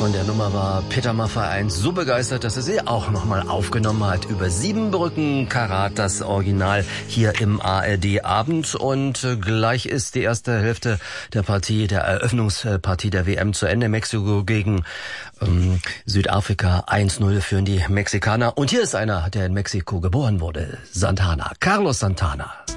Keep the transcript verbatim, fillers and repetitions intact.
Von der Nummer war Peter Maffay eins so begeistert, dass er sie auch nochmal aufgenommen hat. Über Siebenbrücken Karat, das Original hier im A R D-Abend. Und äh, gleich ist die erste Hälfte der Partie, der Eröffnungspartie der W M zu Ende. Mexiko gegen ähm, Südafrika. eins null führen die Mexikaner. Und hier ist einer, der in Mexiko geboren wurde. Santana. Carlos Santana.